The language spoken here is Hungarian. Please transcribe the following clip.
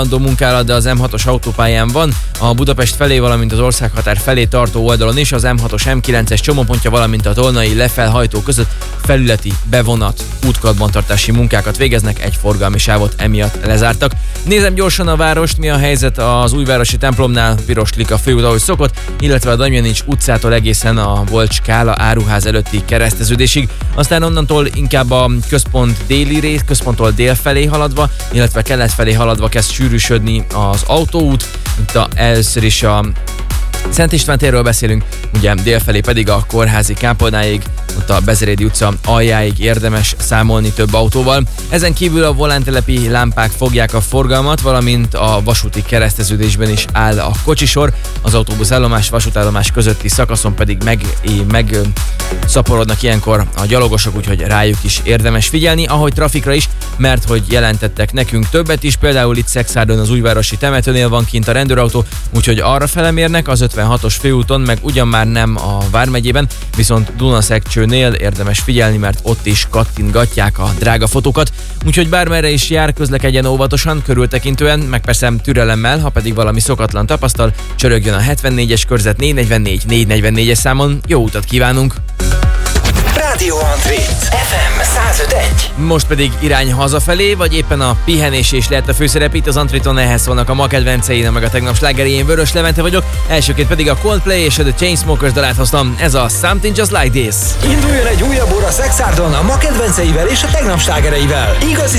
munkálat, de az M6-os autópályán van, a Budapest felé, valamint az országhatár felé tartó oldalon is, az M6-os M9-es csomópontja, valamint a Tolnai lefelhajtó között felületi bevonat útkarbantartási munkákat végeznek, egy forgalmi sávot emiatt lezártak. Nézem gyorsan a várost, mi a helyzet az Újvárosi templomnál, Piroslika főút, ahogy szokott, illetve a Damjanics utcától egészen a Volt Skála áruház előtti kereszteződésig, aztán onnantól inkább a központ déli rész, központtól dél felé haladva, illetve kelet felé haladva kezd sűrűsödni az autóút. Itt először is a Szent István térről beszélünk, ugye délfelé pedig a Kórházi kápolnáig, ott a Bezerédi utca aljáig érdemes számolni több autóval. Ezen kívül a volántelepi lámpák fogják a forgalmat, valamint a vasúti kereszteződésben is áll a kocsisor, az autóbuszállomás, vasútállomás közötti szakaszon pedig szaporodnak ilyenkor a gyalogosok, úgyhogy rájuk is érdemes figyelni, ahogy trafikra is, mert hogy jelentettek nekünk többet is, például itt Szexárdon az Újvárosi temetőnél van kint a rendőrautó, úgyhogy arra felemérnek, az 56-os főúton, meg ugyan már nem a Vármegyében, viszont Dunaszekcsőnél érdemes figyelni, mert ott is kattingatják a drága fotókat, úgyhogy bármerre is jár, közlekedjen óvatosan, körültekintően, meg persze türelemmel, ha pedig valami szokatlan tapasztal, csörögjön a 74-es körzet 444 444-es számon, jó utat kívánunk! Rádió Antrit, FM 105.1. Most pedig irány hazafelé, vagy éppen a pihenés is lehet a főszerep, itt az Antriton, ehhez vannak a ma kedvenceim, meg a tegnap slágerei, én Vörös Levente vagyok, elsőként pedig a Coldplay és a The Chainsmokers dalát hoztam, ez a Something Just Like This. Induljon egy újabb óra Szexárdon a ma kedvenceivel és a tegnap slágereivel. Igazi